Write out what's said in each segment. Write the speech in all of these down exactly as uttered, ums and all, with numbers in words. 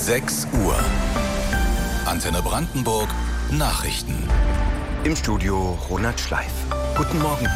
sechs Uhr. Antenne Brandenburg Nachrichten. Im Studio Ronald Schleif. Guten Morgen.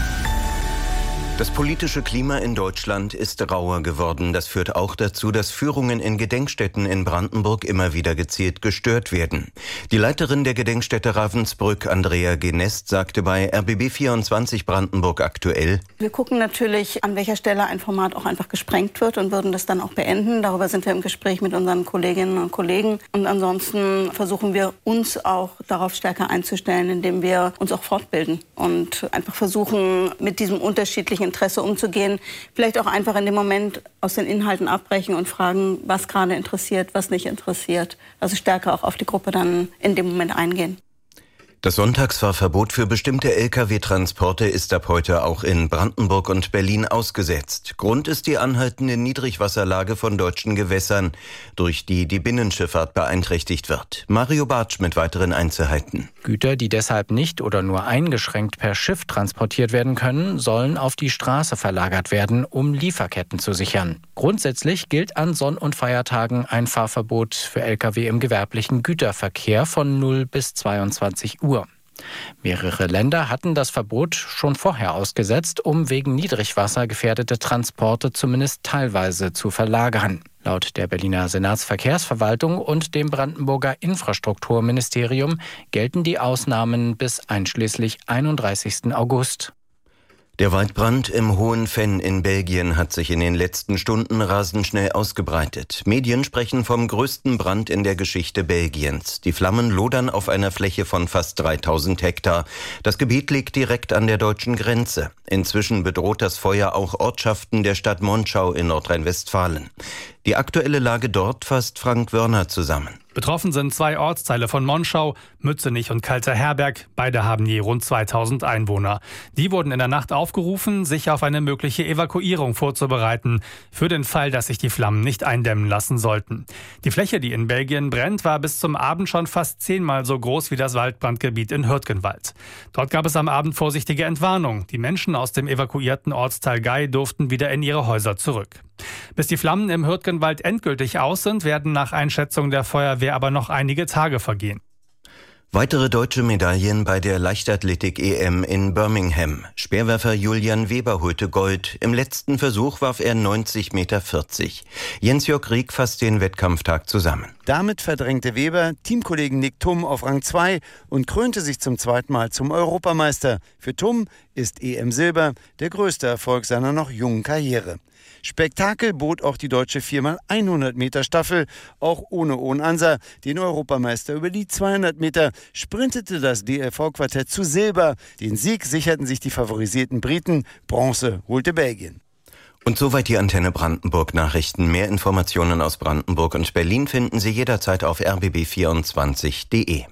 Das politische Klima in Deutschland ist rauer geworden. Das führt auch dazu, dass Führungen in Gedenkstätten in Brandenburg immer wieder gezielt gestört werden. Die Leiterin der Gedenkstätte Ravensbrück, Andrea Genest, sagte bei R B B vierundzwanzig Brandenburg aktuell: Wir gucken natürlich, an welcher Stelle ein Format auch einfach gesprengt wird und würden das dann auch beenden. Darüber sind wir im Gespräch mit unseren Kolleginnen und Kollegen. Und ansonsten versuchen wir uns auch darauf stärker einzustellen, indem wir uns auch fortbilden und einfach versuchen, mit diesem unterschiedlichen Interesse umzugehen. Vielleicht auch einfach in dem Moment aus den Inhalten abbrechen und fragen, was gerade interessiert, was nicht interessiert. Also stärker auch auf die Gruppe dann in dem Moment eingehen. Das Sonntagsfahrverbot für bestimmte L K W-Transporte ist ab heute auch in Brandenburg und Berlin ausgesetzt. Grund ist die anhaltende Niedrigwasserlage von deutschen Gewässern, durch die die Binnenschifffahrt beeinträchtigt wird. Mario Bartsch mit weiteren Einzelheiten. Güter, die deshalb nicht oder nur eingeschränkt per Schiff transportiert werden können, sollen auf die Straße verlagert werden, um Lieferketten zu sichern. Grundsätzlich gilt an Sonn- und Feiertagen ein Fahrverbot für L K W im gewerblichen Güterverkehr von null bis zweiundzwanzig Uhr. Mehrere Länder hatten das Verbot schon vorher ausgesetzt, um wegen Niedrigwasser gefährdete Transporte zumindest teilweise zu verlagern. Laut der Berliner Senatsverkehrsverwaltung und dem Brandenburger Infrastrukturministerium gelten die Ausnahmen bis einschließlich einunddreißigsten August. Der Waldbrand im Hohen Venn in Belgien hat sich in den letzten Stunden rasend schnell ausgebreitet. Medien sprechen vom größten Brand in der Geschichte Belgiens. Die Flammen lodern auf einer Fläche von fast dreitausend Hektar. Das Gebiet liegt direkt an der deutschen Grenze. Inzwischen bedroht das Feuer auch Ortschaften der Stadt Monschau in Nordrhein-Westfalen. Die aktuelle Lage dort fasst Frank Wörner zusammen. Betroffen sind zwei Ortsteile von Monschau, Mützenich und Kalter Herberg. Beide haben je rund zweitausend Einwohner. Die wurden in der Nacht aufgerufen, sich auf eine mögliche Evakuierung vorzubereiten, für den Fall, dass sich die Flammen nicht eindämmen lassen sollten. Die Fläche, die in Belgien brennt, war bis zum Abend schon fast zehnmal so groß wie das Waldbrandgebiet in Hürtgenwald. Dort gab es am Abend vorsichtige Entwarnung. Die Menschen aus dem evakuierten Ortsteil Gei durften wieder in ihre Häuser zurück. Bis die Flammen im Hürtgenwald endgültig aus sind, werden nach Einschätzung der Feuerwehr aber noch einige Tage vergehen. Weitere deutsche Medaillen bei der Leichtathletik-E M in Birmingham. Speerwerfer Julian Weber holte Gold. Im letzten Versuch warf er neunzig Meter vierzig. Jens-Jörg Rieck fasst den Wettkampftag zusammen. Damit verdrängte Weber Teamkollegen Nick Thum auf Rang zwei und krönte sich zum zweiten Mal zum Europameister. Für Thum ist E M Silber der größte Erfolg seiner noch jungen Karriere. Spektakel bot auch die deutsche vier mal hundert Meter Staffel, auch ohne Owen Ansa, den Europameister. Über die zweihundert Meter sprintete das D L V-Quartett zu Silber. Den Sieg sicherten sich die favorisierten Briten, Bronze holte Belgien. Und soweit die Antenne Brandenburg Nachrichten. Mehr Informationen aus Brandenburg und Berlin finden Sie jederzeit auf r b b vierundzwanzig punkt de.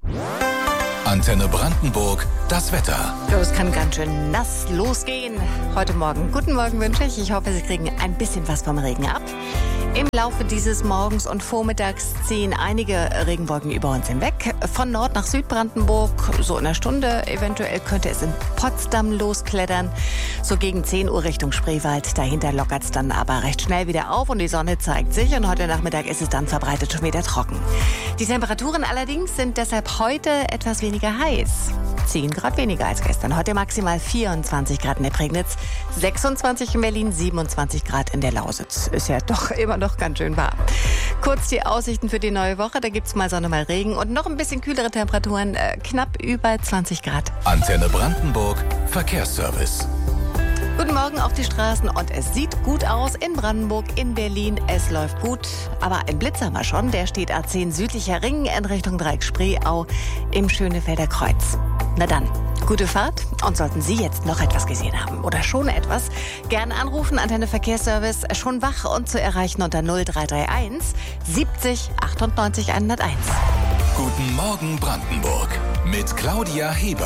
Antenne Brandenburg, das Wetter. Oh, es kann ganz schön nass losgehen heute Morgen. Guten Morgen wünsche ich. Ich hoffe, Sie kriegen ein bisschen was vom Regen ab. Im Laufe dieses Morgens und Vormittags ziehen einige Regenwolken über uns hinweg. Von Nord nach Südbrandenburg, so in einer Stunde. Eventuell könnte es in Potsdam losklettern. So gegen zehn Uhr Richtung Spreewald. Dahinter lockert es dann aber recht schnell wieder auf und die Sonne zeigt sich. Und heute Nachmittag ist es dann verbreitet schon wieder trocken. Die Temperaturen allerdings sind deshalb heute etwas weniger heiß. zehn Grad weniger als gestern. Heute maximal vierundzwanzig Grad in der Prignitz, sechsundzwanzig in Berlin, siebenundzwanzig Grad in der Lausitz. Ist ja doch immer noch ganz schön warm. Kurz die Aussichten für die neue Woche. Da gibt es mal Sonne, mal Regen und noch ein bisschen kühlere Temperaturen, äh, knapp über zwanzig Grad. Antenne Brandenburg, Verkehrsservice. Guten Morgen auf die Straßen und es sieht gut aus in Brandenburg, in Berlin. Es läuft gut, aber ein Blitz haben wir schon. Der steht A zehn südlicher Ring in Richtung Dreieck-Spreeau im Schönefelder Kreuz. Na dann, gute Fahrt und sollten Sie jetzt noch etwas gesehen haben oder schon etwas, gerne anrufen, Antenne Verkehrsservice, schon wach und zu erreichen unter null drei drei eins siebzig achtundneunzig hunderteins. Guten Morgen Brandenburg mit Claudia Heber.